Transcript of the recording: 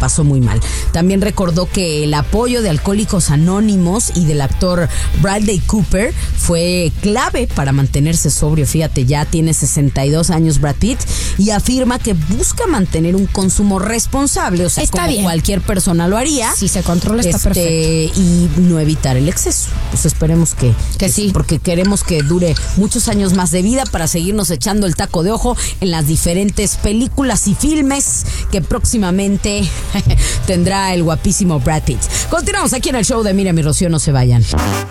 pasó muy mal. También recordó que el apoyo de Alcohólicos Anónimos y del actor Bradley Cooper fue clave para mantenerse sobrio. Fíjate, ya tiene 62 años Brad Pitt y afirma que busca mantener un consumo responsable, o sea, está como bien. Cualquier persona lo haría. Si se controla está perfecto. Y no evitar el exceso. Pues esperemos que sí. Porque queremos que dure muchos años más de vida para seguirnos echando el taco de ojo en las diferentes películas y filmes que próximamente tendrá el guapísimo Brad Pitt. Continuamos aquí en el show de Miriam y Rocío, no se vayan.